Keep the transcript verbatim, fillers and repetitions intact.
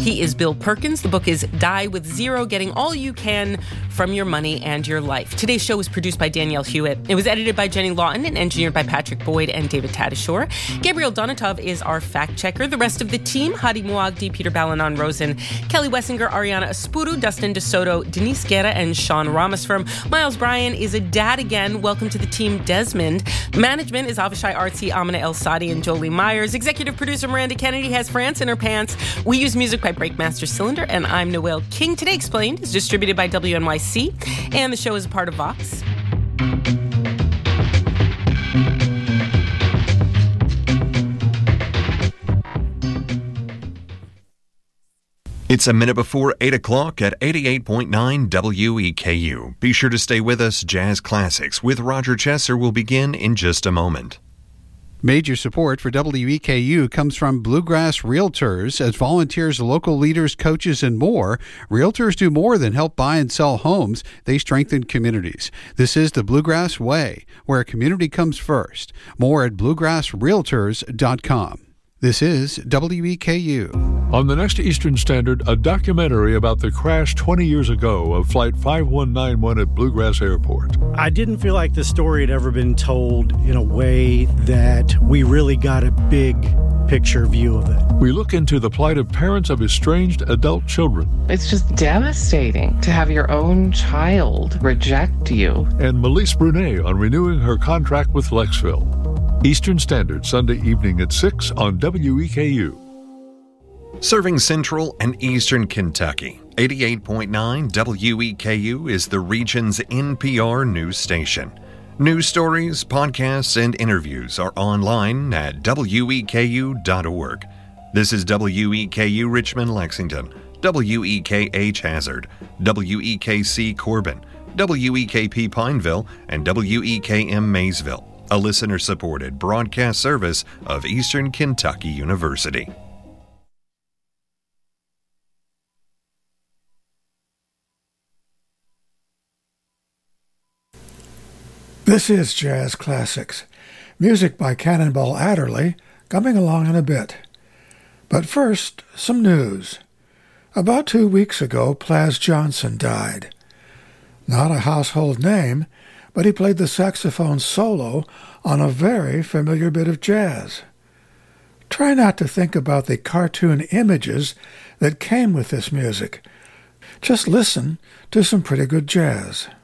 He is Bill Perkins. The book is Die with Zero, Getting All You Can from Your Money and Your Life. Today's show was produced by Danielle Hewitt. It was edited by Jenny Lawton and engineered by Patrick Boyd and David Tadashore. Gabriel Donatov is our fact checker. The rest of the team, Hadi Muagdi, Peter Balanon Rosen, Kelly Wessinger, Ariana Espuru, Dustin DeSoto, Denise Guerra, and Sean Ramasfirm. Miles Bryan is a dad again. Welcome to the team, Desmond. Management is Avishai Artsy, Amina El Sadi, and Jolie Myers. Executive producer Miranda Kennedy has France in her pants. We use music by Breakmaster Cylinder, and I'm Noelle King. Today Explained is distributed by W N Y C, and the show is a part of Vox. It's a minute before eight o'clock at eighty-eight point nine W E K U. Be sure to stay with us. Jazz Classics with Roger Chesser will begin in just a moment. Major support for W E K U comes from Bluegrass Realtors. As volunteers, local leaders, coaches, and more, Realtors do more than help buy and sell homes. They strengthen communities. This is the Bluegrass Way, where community comes first. More at bluegrass realtors dot com. This is W E K U. On the next Eastern Standard, a documentary about the crash twenty years ago of Flight five one nine one at Bluegrass Airport. I didn't feel like the story had ever been told in a way that we really got a big picture view of it. We look into the plight of parents of estranged adult children. It's just devastating to have your own child reject you. And Melise Brunet on renewing her contract with Lexville. Eastern Standard, Sunday evening at six on W E K U. Serving Central and Eastern Kentucky, eighty-eight point nine W E K U is the region's N P R news station. News stories, podcasts, and interviews are online at W E K U dot org. This is W E K U Richmond, Lexington, W E K H Hazard, W E K C Corbin, W E K P Pineville, and W E K M Maysville, a listener-supported broadcast service of Eastern Kentucky University. This is Jazz Classics, music by Cannonball Adderley, coming along in a bit. But first, some news. About two weeks ago, Plas Johnson died. Not a household name, but he played the saxophone solo on a very familiar bit of jazz. Try not to think about the cartoon images that came with this music. Just listen to some pretty good jazz.